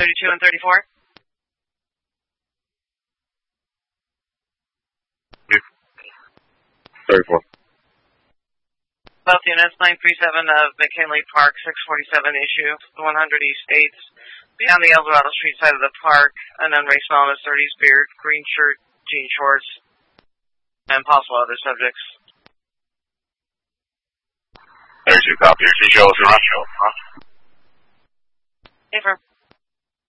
32 and 34. 34. Both units, 937 of McKinley Park, 647 issue, 100 East States. Beyond the Eldorado Street side of the park, an unraced male in his 30s, beard, green shirt, jean shorts, and possible other subjects. 32 copy. Visual is Russia. Affirm.